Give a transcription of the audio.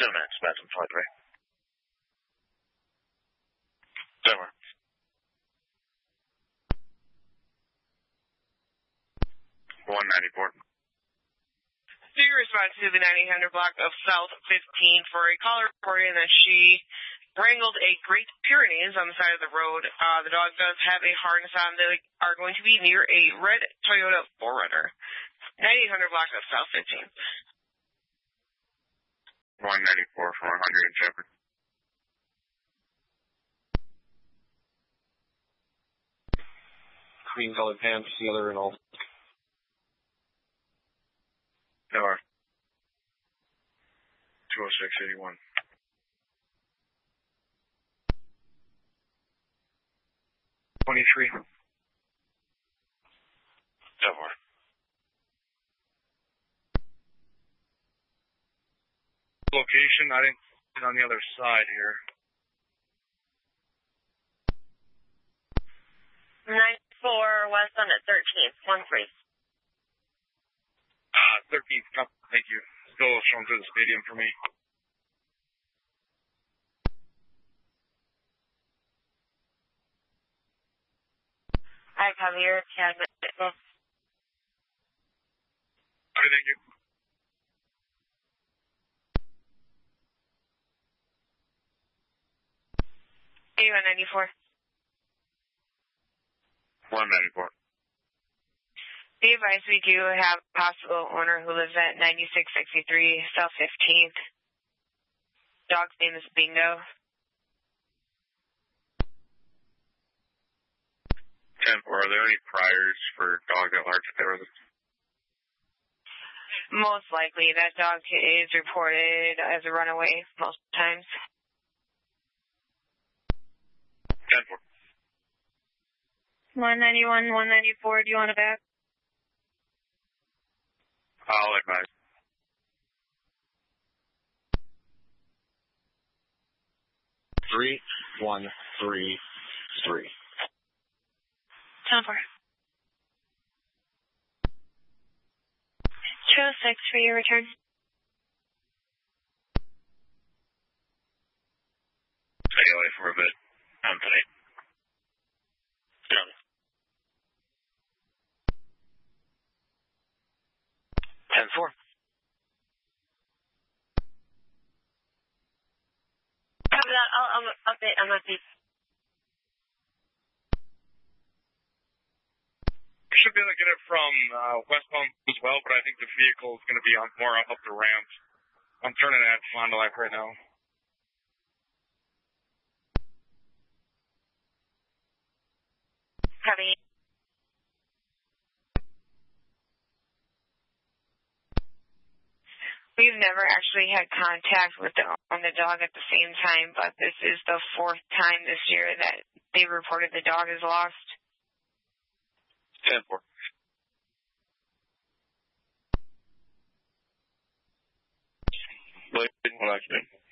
minutes, Madison Flight 3. Denver. $194. Do you respond to the 9800 block of South 15 for a caller reporting that she wrangled a Great Pyrenees on the side of the road? The dog does have a harness on. They are going to be near a red Toyota 4Runner. 9800 block of South 15. 194 for 100 in Shepherd. Cream colored pants, sealer and all. Denver. 20681. $23. Denver. Location, I didn't get on the other side here. 94 west on at 13th, 13. 13th, thank you. Still showing through the stadium for me. I have your 10 minutes. Okay, thank you. A194. 194. Be advised, we do have a possible owner who lives at 9663 South 15th. Dog's name is Bingo. 10-4, are there any priors for dog at large if they were Most likely, that dog is reported as a runaway most times. 10-4. 191, 194, do you want it back? I'll advise. Three, 1, 3, 3. 10-4. 206 for your return. Stay away for a bit. Anthony. Done. 10-4. Copy that. I'll update MFD. You should be able to get it from westbound as well, but I think the vehicle is going to be on more up the ramp. I'm turning at Fond du Lac right now. Copy. We've never actually had contact with the dog at the same time, but this is the 4th time this year that they reported the dog is lost. 10-4. Wait, one accident.